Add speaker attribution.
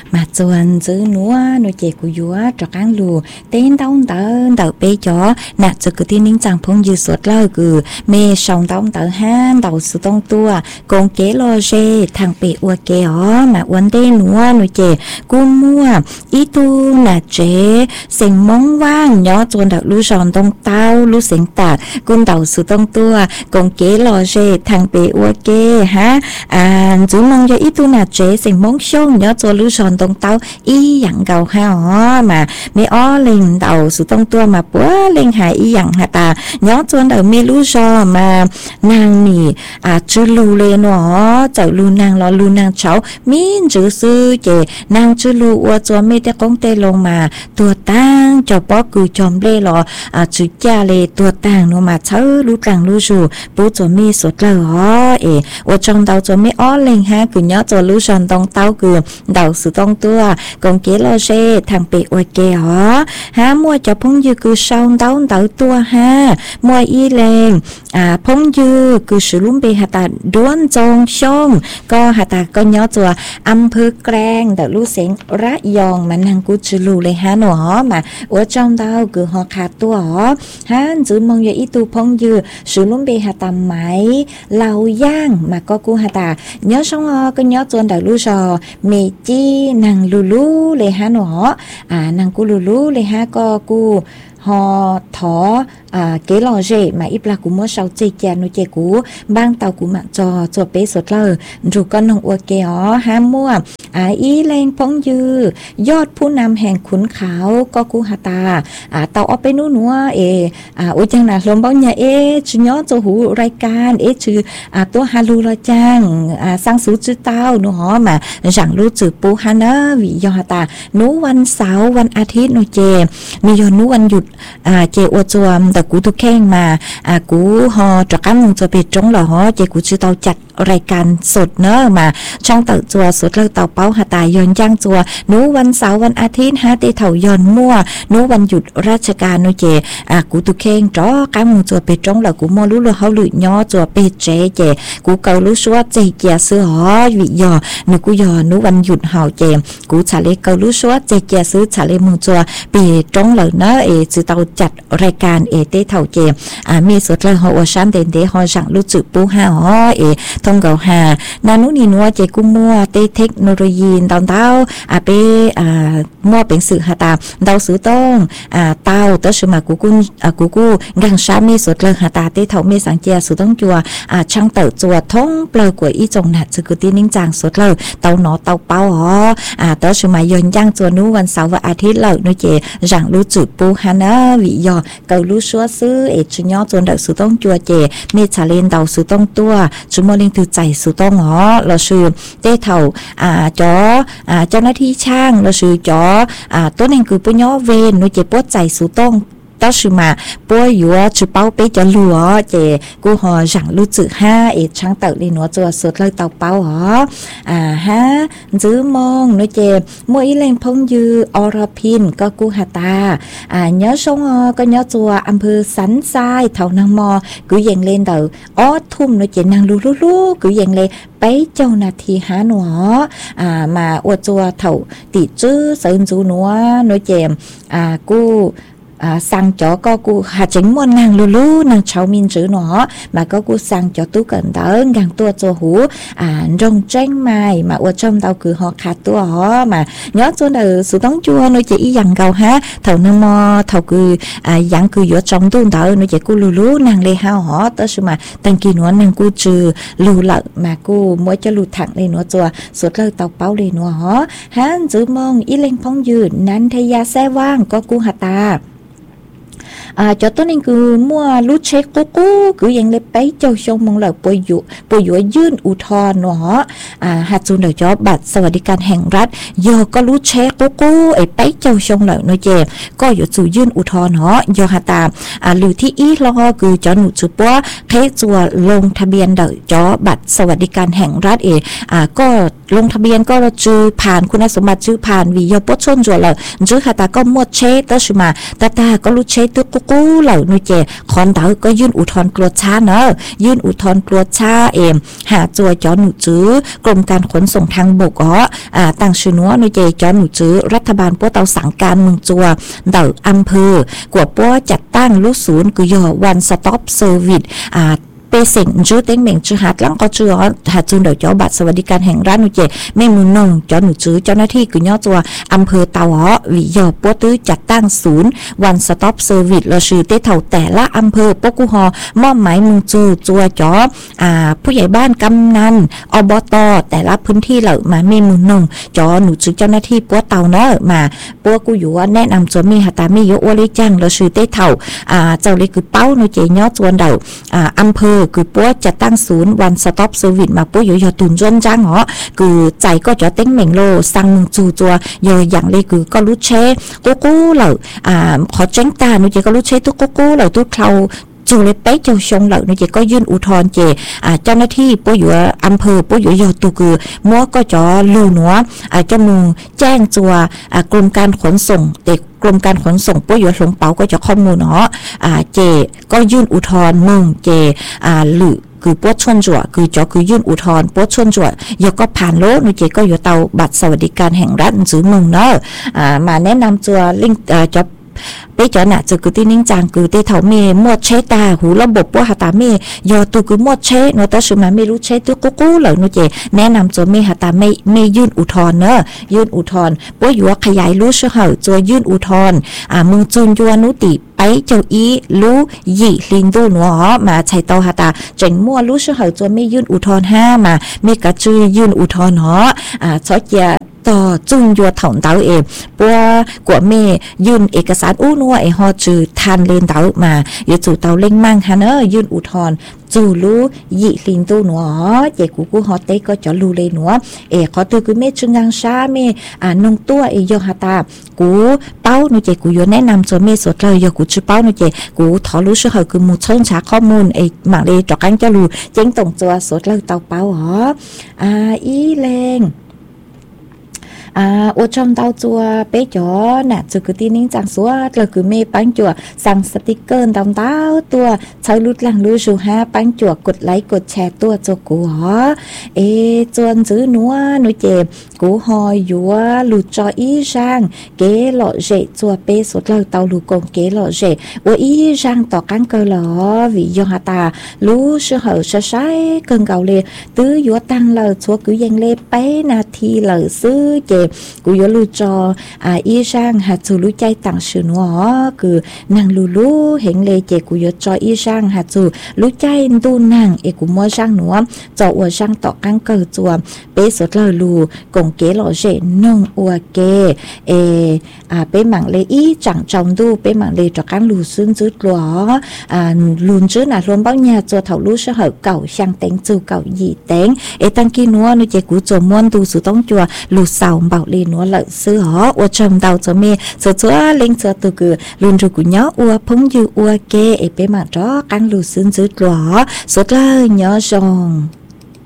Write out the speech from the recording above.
Speaker 1: mà chuan giữ núa nuôi trẻ của vua cho cán lù tên đông tờ bê chó nè cho cứ tin nín chẳng phong dư suốt lâu cứ mê sòng đông tờ han đầu sự tông tua con kế lo dê thằng bê ua kế ó mà uốn tên núa nuôi trẻ cu mua ý tu nè trẻ sinh mong vang nhỏ chuan đầu lú sòng đông tao lú sinh tạt con đầu sự tông tua con kế lo dê thằng bê ua kế ha giữ mong cho ý tu nè trẻ sinh mong sông nhỏ chuan lú sòng đông tao ý dặn cầu ha ó mà mẹ ó lên đầu sự tông tua mà bữa lên hại ý dặn hả ta nhớ chuan đầu mẹ lú so mà nàng nỉ chữ lù lên nó chữ lù nàng lo lù nàng cháu miên chữ sư chè nàng chữ lù ua chuan mẹ te công tê lông mà tua tang cho bó cừ chòm lê lo chữ cha lê tua tang nó mà cháu lú tang lú rù bố chuan mẹ sốt lờ ó ua trong đầu chuan mẹ ó lên ha cứ nhớ chuan lú sòn tông tao cứ đầu sự tông tua còn kế lo dê thằng bê ua kê ó ha mua cho phong dư cứ sau đau đau tua ha mua y lên phong dư cứ sử dụng bê hạt ta đuôn trong sông có hạt ta có nhớ chùa âm phư keng đỡ lú xén rá giòn mà năng cú chữ lù lên ha nó mà ở trong đau cứ họ khát tua ó ha giữ mong giờ ít tu phong dư sử dụng bê hạt ta máy lau giang mà có cú hạt ta nhớ xong có nhớ chùa đỡ lú sò mì chi năng lù lú lên ha nó năng cú lù lú lên ha có cú họ thỏ kế lò rễ mà ít là cũng mua sáu chè chè nó chè cú bang tàu cú mạng cho bé sốt lờ rồi con hồng ua kéo ha mua ý lên phong dưยอดผู้นำแห่งขุนเขาก็กูหาตาเตาเอาไปนู้นนัวโอ้จังนะลมบ้าเนี่ยชื่อย่อจะหูรายการชื่อตัวฮาลูละจังสร้างสูชื่อเต้าหนูหอมาจังรู้จือปูฮานะวิยอหาตาหนูวันเสาร์วันอาทิตย์หนูเจมียอหนูวันหยุดเจอวจวมแต่กูทุกแข่งมากูหอจากการมึงจะไปจงหรอหอเจกูชื่อเตาจัดรายการสดเนอะมาช่องเต่าจัวสดเลยเต่าเป้าหาตายย้อนย่างจัวนู้วันเสาร์วันอาทิตย์หาเตเถาย้อนมั่วนู้วันหยุดราชการนู้เจกูตุเข่งจ้อการมึงจัวไปจงหรอกูมอรู้เลยเขาหลุดย่อจัวไปเจกูเการู้ชัวเจเจียซื้อหอวิยอนึกกูยอนู้วันหยุดเห่าเจกูชาเลเการู้ชัวเจเจียซื้อชาเลมึงจัวไปจงหรอเนอะจือเต่าจัดรายการเตเถาเจมีสดเลยหอว่าชั้นเด่นหอสั่งรู้จือปูห้าหอทงเกาหานานุนีนัวเจกุมัวเตเทคโนโลยีดาวเต้าเปมัวเป็นสื่อหาตาดาวสื่อต้องเต้าตัวสมากูกังชามีสดเลยหาตาเตเถาเมสังเจียสื่อต้องจัวช่างเต่าจัวท้องเปลือกกว่าอีจงหนัดจะคือตีนิ่งจางสดเลยเต้าหนอเต้าเป้าตัวสมัยย้อนย่างจัวนู้วันเสาร์วันอาทิตย์เลยนู้เจจังรู้จุดปูฮานะวิยอเการู้ชัวซื้อชุนย่อจนเต่าสื่อต้องจัวเจเมชาเลนเต่าสื่อต้องตัวชุมโมลิงถือใจสุต้องหอเราชื่อเต้เถ่าจอเจ้าหน้าที่ช่างเราชื่อจอตัวนึงคือปุญญาเวนนู้เจ็บปวดใจสุต้องđó sự mà bôi dúa chụp bao bé cho lúa để cô họ rằng lưu trữ ha trang tự đi nó cho sốt lời tàu bao hả ha giữ mong nói chè mỗi lên phong dư orapin có cô hà ta nhớ sống có nhớ chùa âm hư sánh sai thầu năng mò cứ dành lên đầu ó thum nói chè năng lú cứ dành lên bé châu nà thì há nó mà ô chùa thầu tỷ chứ sơn chú nó nói chè cô sang cho có cô hà chính muốn nàng lulu nàng cháu min chữ nó mà có cô sang cho tú cần đỡ ngang tua cho hú rong tranh mai mà ở trong tàu cứ họ khát tua họ mà nhớ cho đời sự đóng chua nó chỉ dặn cầu ha thầu nâng mò thầu cứ dặn cứ ở trong tu đỡ nó chỉ cô lulu nàng lê hao họ tới sự mà tăng kỳ nó nàng cô trừ lù lợn mà cô mới cho lù thẳng lên nó chua suốt lời tàu bao lên nó họ hắn giữ mong ý lên phong dư nan thay ya xe vang có cô hà ta cho tôi nên cứ mua lúa chế cố cứ dành lấy bấy châu sông mong là bồi dụยื่นอุทธรณ์เนาะหาจูนเดี๋ยวจอบัตรสวัสดิการแห่งรัฐยอก็รู้เช็คกูไอ้ไปเจ้าชงเลยน้อยเจก็อยู่จู่ยื่นอุทธรณ์เนาะยอหาตาหรือที่อีล้อคือจอหนูจุปัวเพจัวลงทะเบียนเดี๋ยวจอบัตรสวัสดิการแห่งรัฐก็ลงทะเบียนก็จือผ่านคุณสมบัติจือผ่านวิยอปชนจัวเลยจือหาตาก็มวดเช็คตัวสมาตาก็รู้เช็คตัวกู้เหล่านูเจคอนเตอก็ยื่นอุทธรณ์กลัวชาเนอะยื่นอุทธรณ์กลัวชาหาจัวจอหนูจื้อกรมการขนส่งทางบกตั้งชื่อนัวนูเจจอหนูจื้อรัฐบาลปัวเตาสั่งการเมืองจัวเดาอำเภอกว่าปัวจัดตั้งลูกศูนย์กุยอวันสต็อปเซอร์วิสเปเซ็งจูเต็งเหม่งจูหัดลังก็จูหาจูเดี๋ยวเจ้าบัตรสวัสดิการแห่งรัฐนูเจแม่มือนงเจ้าหนูจื้อเจ้าหน้าที่กุยอจัวอำเภอเตาวิยอปัวตื้อจัดตั้งศูนย์วันสต็อปเซอร์วิสเราชื่อเต้เท่าแต่ละอำเภอปกุฮอมอบหมายมึงจูจัวจ้อผู้ใหญ่บ้านกำนันอบตแต่ละพื้นที่เหล่ามาแม่มือนงจ้อหนูจื้อเจ้าหน้าที่ปัวเตาเนอะมาปัวกูอยู่ว่าแนะนำจัวมีหาตามียกวลิจังเราชื่อเต้เท่าเจ้าเลยคือเป้านูเจยอจวนเดาอำเภอคือปัวจะตั้งศูนย์วันสต็อปเซอร์วิสมาปัวยอตุนจวนจ้างคือใจก็จะเต็งเหม่งโลสั่งมึงจูจัวยออย่างเลยคือก็รู้เชกูเหล่าขอแจ้งตาหนูเจก็รู้เชทุกกูเหล่าทุกเขาจูเลยเป๊ะเจ้าชงเหล่าหนูเจก็ยื่นอุทธรณ์เจเจ้าหน้าที่ปัวอยู่อำเภอปัวอยู่ยอตุคือมัวก็จะลูหนัวเจ้ามึงแจ้งจัวกรมการขนส่งเด็กกรมการขนส่งปัวอยู่หลงเปาก็จะข้อมูลเจก็ยื่นอุทธรณ์มึงเจหรือคือปัวชนจั่วคือจอคือยื่นอุทธรณ์ปัวชนจั่วยก็ผ่านโลกนูเจก็อยู่เตาบัตรสวัสดิการแห่งรัฐจื้อมึงเนาะมาแนะนำจัวลิงจอเป้จอน่ะจะคือที่นิ่งจางคือเตเถาเมมวดเชตาหูระบบปัวหาตาเมยอตูคือมวดเชโนแต่สุมาไม่รู้เชตุกูเหล่านูเจแนะนำจัวเมหาตาไม่ยื่นอุทธรณ์เนอะยื่นอุทธรณ์ปัวอยู่ขยายรู้เชื่อเหาจัวยื่นอุทธรณ์มึงจุนยัวนุติไปเจ้าอีรู้ยี่ลิงดูหนัวมาใช้เตาหาตาเจ๋งมั่วรู้เชื่อเหาจัวไม่ยื่นอุทธรณ์5มาไม่กระจือยื่นอุทธรณ์ชอเจียต่อจุนยัวถ่องเตาปัวกว่าเมยื่นเอกสารอู้นัวฮอจือทันเลนเตามาอยู่จู่เตาเล่งมั่งฮะเนอะยื่นอุทธรณ์จูรู้ยี่ลิงตูหนัวเจกูฮอเต้ก็จะรู้เลยหนัวขอตัวกูเมจึงงังชาเมนงตัวยอหาตากูเป้าหนูเจกูยแนะนำจนเมสดเลยยอกูชื่อเป้าหนูเจกูถอรู้ชื่อเขาคือมูเชิงชาข้อมูลหมักเลยจอกกันจะรู้เจ๊งตรงตัวสดเลยเตาเป้าอีแรงอวดชมเตาจัวเป๊ะจ๋อน่ะจุกตีนิ่งจังสัวเราคือเมปังจัวสั่งสติกเกอร์ตามเต้าตัวใช้รุดหลังรู้ชู5ปังจัวกดไลค์กดแชร์ตัวจกูจวนจื้อนัวหนูเจ็บกูหอยยัวหลุดจออีช่างเก๋หล่อเจจัวเป๊ะสุดเราเตาลูกงเก๋หล่อเจว่าอีช่างต่อกันเกลอวิยอตารู้ชื่อเหอใช้เกินเก่าเลยตื้อยัวตั้งเราชัวคือยังเล่ไปนาทีเราซื้อเจ็บกูยลูจออีช่างหาจูรู้ใจต่างชื่อนัวคือนางลูเห็นเลยเจกูยจออีช่างหาจูรู้ใจดูนางกูมัวช่างนัวจออวช่างต่อกันเกิดจัวเป๊ะสุดเราลูกงเก๋หล่อเจนงอวเกเป๊ะหมังเลยอีจังจงดูเป๊ะหมังเลยจอกันลูซึ่งจืดหลัวลุนจืดน่ะรวมบ้างเนี่ยจัวเถาลูเชื่อเหอเก่าช่างเต็งจูเก่าหยีเต็งตั้งกี้นัวนูเจกูจมวนดูสุต้องจัวลูเสาเบาลีนัวlợi sư họ ở trong đầu cho mẹ số chúa linh cho từ cứ luôn rồi cũng nhớ ua phóng dư ua kê ở bên mặt đó ăn lù xương dưới đó số là nhớ rong